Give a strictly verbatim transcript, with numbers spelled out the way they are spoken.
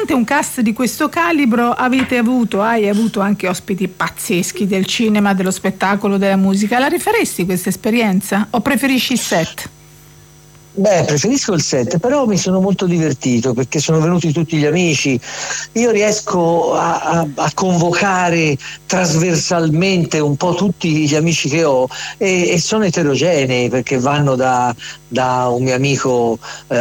nonostante un cast di questo calibro avete avuto, hai avuto anche ospiti pazzeschi del cinema, dello spettacolo, della musica. La rifaresti questa esperienza o preferisci il set? Beh, preferisco il set, però mi sono molto divertito perché sono venuti tutti gli amici. Io riesco a, a, a convocare trasversalmente un po' tutti gli amici che ho e, e sono eterogenei perché vanno da, da un mio amico eh,